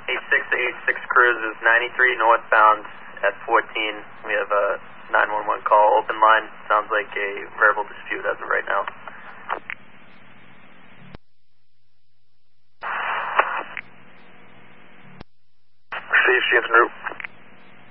86 to 86 Cruise is 93 northbound at 14. We have a 911 call, open line. Sounds like a verbal dispute as of right now. CFC en route.